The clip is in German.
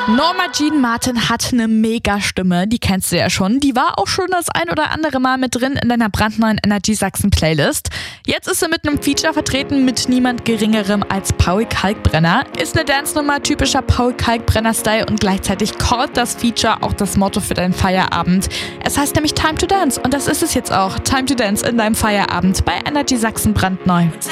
Norma Jean Martin hat eine Mega-Stimme, die kennst du ja schon. Die war auch schon das ein oder andere Mal mit drin in deiner brandneuen Energy Sachsen Playlist. Jetzt ist sie mit einem Feature vertreten mit niemand Geringerem als Paul Kalkbrenner. Ist eine Dance-Nummer, typischer Paul Kalkbrenner-Style und gleichzeitig callt das Feature auch das Motto für deinen Feierabend. Es heißt nämlich Time to Dance und das ist es jetzt auch. Time to Dance in deinem Feierabend bei Energy Sachsen brandneu.